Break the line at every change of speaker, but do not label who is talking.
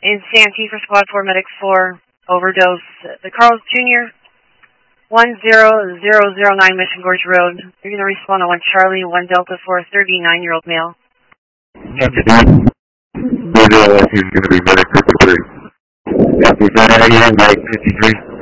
Insanity for Squad 4, Medic 4, overdose. The Carl's Jr., 10009 Mission Gorge Road. You're going to respond to 1 Charlie, 1 Delta for a 39-year-old male.
Copy that. He's going to be Medic 53. Copy that, Mike 53.